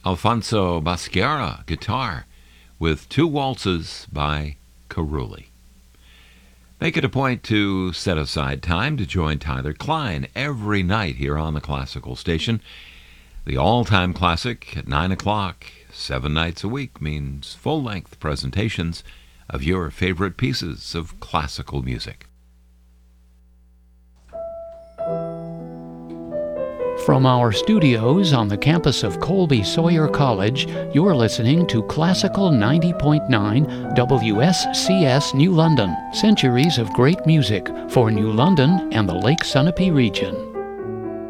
Alfonso Basquiara, guitar, with Two Waltzes by Carulli. Make it a point to set aside time to join Tyler Klein every night here on the Classical Station. The all-time classic at 9 o'clock, 7 nights a week, means full-length presentations of your favorite pieces of classical music. From our studios on the campus of Colby Sawyer College, you're listening to Classical 90.9 WSCS New London. Centuries of great music for New London and the Lake Sunapee region.